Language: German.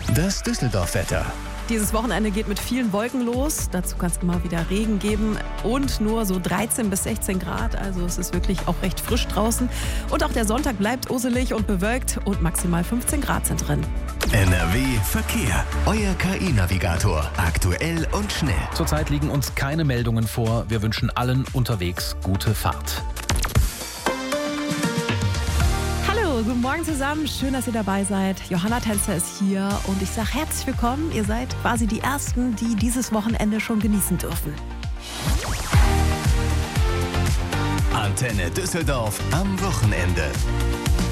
Das Düsseldorf-Wetter. Dieses Wochenende geht mit vielen Wolken los. Dazu kann es immer wieder Regen geben und nur so 13 bis 16 Grad. Also es ist wirklich auch recht frisch draußen. Und auch der Sonntag bleibt uselig und bewölkt und maximal 15 Grad sind drin. NRW Verkehr. Euer KI-Navigator. Aktuell und schnell. Zurzeit liegen uns keine Meldungen vor. Wir wünschen allen unterwegs gute Fahrt. Hallo, guten Morgen zusammen. Schön, dass ihr dabei seid. Johanna Tänzer ist hier und ich sage herzlich willkommen. Ihr seid quasi die Ersten, die dieses Wochenende schon genießen dürfen. Antenne Düsseldorf am Wochenende.